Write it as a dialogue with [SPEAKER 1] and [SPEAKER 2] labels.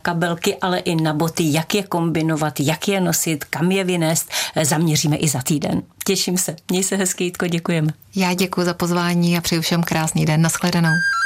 [SPEAKER 1] kabelky, ale i na boty, jak je kombinovat, jak je nosit, kam je vynést, zaměříme i za týden. Těším se. Měj se hezky, Jitko, děkujeme.
[SPEAKER 2] Já děkuji za pozvání a přeju všem krásný den. Nashledanou.